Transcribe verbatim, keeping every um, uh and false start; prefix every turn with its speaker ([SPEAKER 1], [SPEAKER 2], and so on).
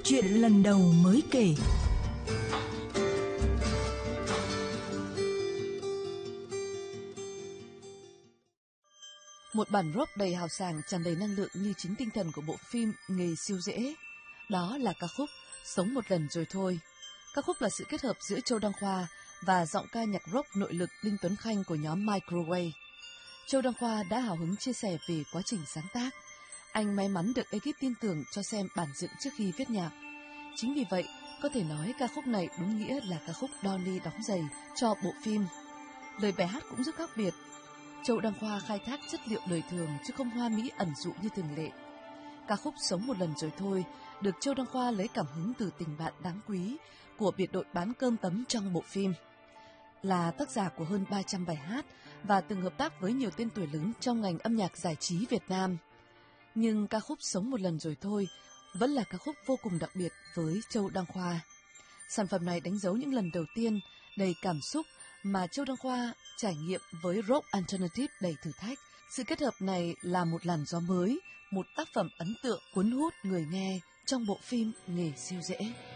[SPEAKER 1] Chuyện lần đầu mới kể.
[SPEAKER 2] Một bản rock đầy hào sảng, tràn đầy năng lượng như chính tinh thần của bộ phim Nghề siêu dễ. Đó là ca khúc Sống một lần rồi thôi. Ca khúc là sự kết hợp giữa Châu Đăng Khoa và giọng ca nhạc rock nội lực Đinh Tuấn Khanh của nhóm Microwave. Châu Đăng Khoa đã hào hứng chia sẻ về quá trình sáng tác. Anh may mắn được ekip tin tưởng cho xem bản dựng trước khi viết nhạc. Chính vì vậy, có thể nói ca khúc này đúng nghĩa là ca khúc đo ni đóng giày cho bộ phim. Lời bài hát cũng rất khác biệt. Châu Đăng Khoa khai thác chất liệu đời thường chứ không hoa mỹ ẩn dụ như thường lệ. Ca khúc Sống một lần rồi thôi được Châu Đăng Khoa lấy cảm hứng từ tình bạn đáng quý của biệt đội bán cơm tấm trong bộ phim. Là tác giả của hơn ba trăm bài hát và từng hợp tác với nhiều tên tuổi lớn trong ngành âm nhạc giải trí Việt Nam. Nhưng ca khúc Sống một lần rồi thôi vẫn là ca khúc vô cùng đặc biệt với Châu Đăng Khoa. Sản phẩm này đánh dấu những lần đầu tiên đầy cảm xúc mà Châu Đăng Khoa trải nghiệm với rock alternative đầy thử thách. Sự kết hợp này là một làn gió mới, một tác phẩm ấn tượng cuốn hút người nghe trong bộ phim Nghề siêu dễ.